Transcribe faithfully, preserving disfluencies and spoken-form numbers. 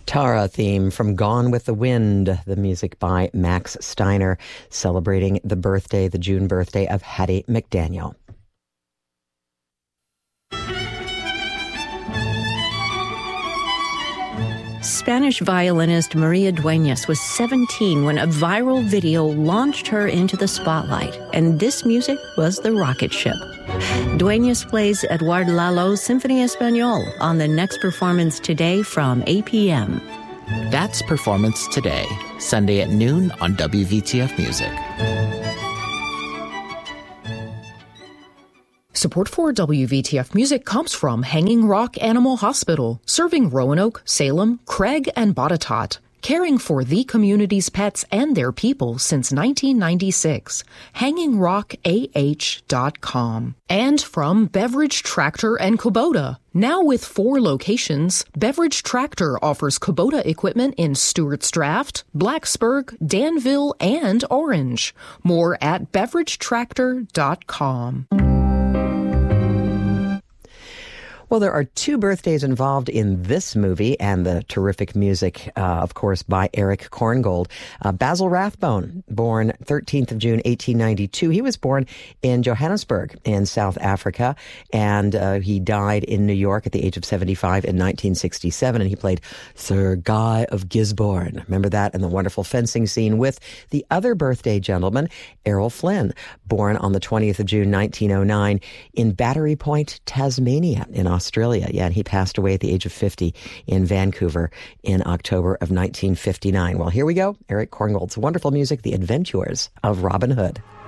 Tara theme from Gone with the Wind, the music by Max Steiner, celebrating the birthday, the June birthday of Hattie McDaniel. Spanish violinist Maria Dueñas was seventeen when a viral video launched her into the spotlight, and this music was the rocket ship. Dueñas plays Eduard Lalo's Symphony Español on the next performance today from eight p.m. That's Performance Today, Sunday at noon on W V T F Music. Support for W V T F Music comes from Hanging Rock Animal Hospital, serving Roanoke, Salem, Craig, and Botetourt, caring for the community's pets and their people since nineteen ninety-six. hanging rock a h dot com. And from Beverage Tractor and Kubota. Now with four locations, Beverage Tractor offers Kubota equipment in Stewart's Draft, Blacksburg, Danville, and Orange. More at beverage tractor dot com. Well, there are two birthdays involved in this movie and the terrific music, uh, of course, by Erich Korngold. Uh, Basil Rathbone, born thirteenth of June, eighteen ninety-two. He was born in Johannesburg in South Africa, and uh, he died in New York at the age of seventy-five in nineteen sixty-seven, and he played Sir Guy of Gisborne. Remember that in the wonderful fencing scene with the other birthday gentleman, Errol Flynn, born on the twentieth of June, nineteen oh nine, in Battery Point, Tasmania, in Australia. Australia. Yeah, and he passed away at the age of fifty in Vancouver in October of nineteen fifty-nine. Well, here we go. Erich Korngold's wonderful music, The Adventures of Robin Hood.